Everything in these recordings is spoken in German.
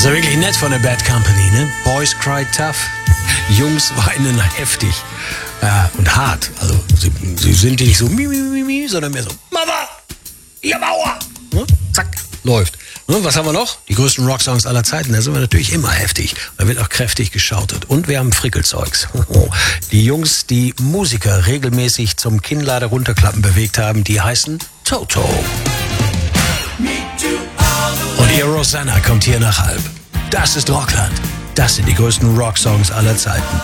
ja wirklich nett von der Bad Company, ne? Boys cry tough. Jungs weinen heftig. Ja, und hart. Also sie sind nicht so sondern mehr so Mama, ihr Mauer. Ne? Zack, läuft. Ne? Was haben wir noch? Die größten Rocksongs aller Zeiten. Da sind wir natürlich immer heftig. Da wird auch kräftig geschautet. Und wir haben Frickelzeugs. Die Jungs, die Musiker regelmäßig zum Kinnlade runterklappen bewegt haben, die heißen Toto. Und ihr Rosanna kommt hier nach halb. Das ist Rockland. Das sind die größten Rocksongs aller Zeiten.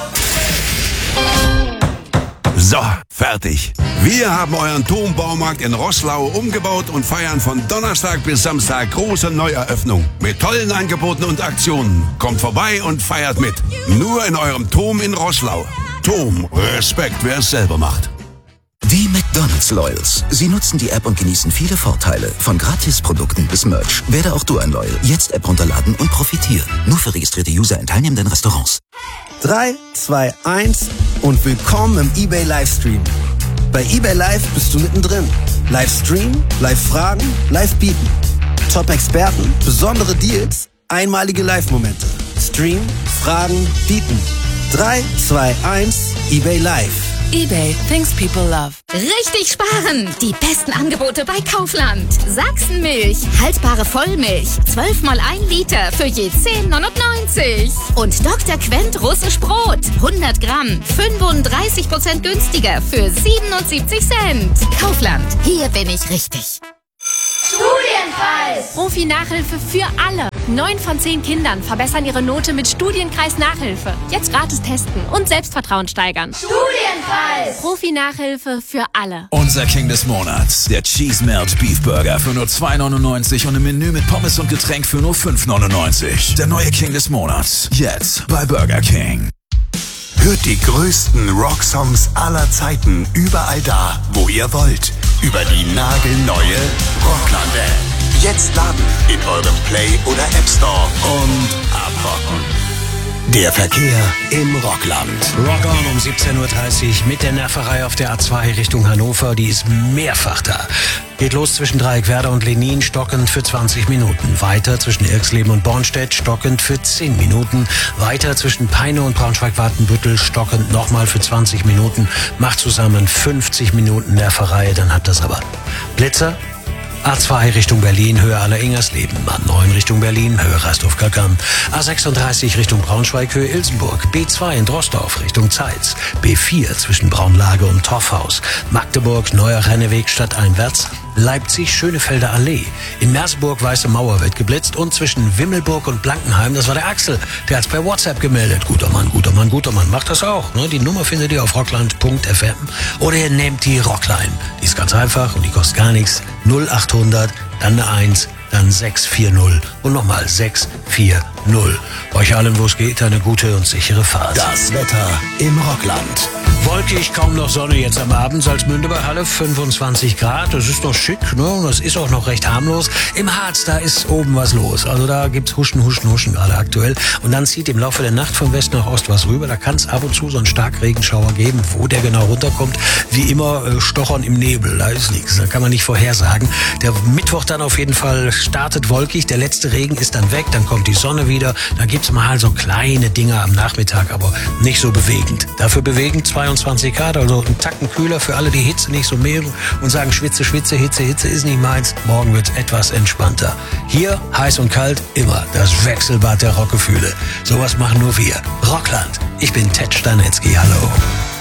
So, fertig. Wir haben euren Turmbaumarkt in Roßlau umgebaut und feiern von Donnerstag bis Samstag große Neueröffnung. Mit tollen Angeboten und Aktionen. Kommt vorbei und feiert mit. Nur in eurem Turm in Roßlau. Turm, Respekt, wer es selber macht. Die McDonald's Loyals. Sie nutzen die App und genießen viele Vorteile. Von Gratisprodukten bis Merch. Werde auch du ein Loyal. Jetzt App runterladen und profitieren. Nur für registrierte User in teilnehmenden Restaurants. 3, 2, 1 und willkommen im eBay Livestream. Bei eBay Live bist du mittendrin. Livestream, Live-Fragen, Live-Bieten. Top-Experten, besondere Deals, einmalige Live-Momente. Stream, Fragen, Bieten. 3, 2, 1, eBay Live. eBay, things people love. Richtig sparen! Die besten Angebote bei Kaufland. Sachsenmilch, haltbare Vollmilch, 12 mal 1 Liter für je 10,99. Und Dr. Quent russisch Brot, 100 Gramm, 35% günstiger für 77 Cent. Kaufland, hier bin ich richtig. Studienkreis! Profi-Nachhilfe für alle. 9 von 10 Kindern verbessern ihre Note mit Studienkreis-Nachhilfe. Jetzt gratis testen und Selbstvertrauen steigern. Studienkreis! Profi-Nachhilfe für alle. Unser King des Monats. Der Cheese Melt Beef Burger für nur 2,99 und ein Menü mit Pommes und Getränk für nur 5,99. Der neue King des Monats. Jetzt bei Burger King. Hört die größten Rocksongs aller Zeiten überall da, wo ihr wollt. Über die nagelneue Rockland-App. Jetzt laden in eurem Play- oder App Store und abrocken. Der Verkehr im Rockland. Rock on um 17.30 Uhr mit der Nerverei auf der A2 Richtung Hannover. Die ist mehrfach da. Geht los zwischen Dreieckwerder und Lenin, stockend für 20 Minuten. Weiter zwischen Irxleben und Bornstedt, stockend für 10 Minuten. Weiter zwischen Peine und Braunschweig-Watenbüttel, stockend nochmal für 20 Minuten. Macht zusammen 50 Minuten Nerverei, dann habt ihr's aber. Blitzer. A2 Richtung Berlin, Höhe Aller-Ingersleben. A9 Richtung Berlin, Höhe Rastorf-Kalkan. A36 Richtung Braunschweig, Höhe Ilsenburg. B2 in Drosdorf Richtung Zeitz. B4 zwischen Braunlage und Torfhaus. Magdeburg, Neuer Renneweg stadteinwärts. Leipzig, Schönefelder Allee. In Merseburg, Weiße Mauer wird geblitzt. Und zwischen Wimmelburg und Blankenheim, das war der Axel. Der hat's per WhatsApp gemeldet. Guter Mann, guter Mann, guter Mann. Macht das auch. Ne? Die Nummer findet ihr auf rockland.fm. Oder ihr nehmt die Rockline. Die ist ganz einfach und die kostet gar nichts. 0800, dann eine 1, dann 640 und nochmal 640. Euch allen, wo es geht, eine gute und sichere Fahrt. Das Wetter im Rockland. Wolkig, kaum noch Sonne jetzt am Abend. Salzmünde bei Halle 25 Grad. Das ist doch schick, ne? Das ist auch noch recht harmlos. Im Harz, da ist oben was los. Also da gibt's Huschen gerade aktuell. Und dann zieht im Laufe der Nacht von West nach Ost was rüber. Da kann es ab und zu so einen Starkregenschauer geben. Wo der genau runterkommt, wie immer stochern im Nebel. Da ist nichts. Da kann man nicht vorhersagen. Der Mittwoch dann auf jeden Fall startet wolkig. Der letzte Regen ist dann weg. Dann kommt die Sonne wieder. Dann gibt's mal so kleine Dinge am Nachmittag, aber nicht so bewegend. Dafür bewegend 22 Grad, also ein Tacken kühler für alle, die Hitze nicht so mögen und sagen, Schwitze, Hitze ist nicht meins. Morgen wird's etwas entspannter. Hier heiß und kalt, immer das Wechselbad der Rockgefühle. Sowas machen nur wir. Rockland. Ich bin Ted Stanetzky. Hallo.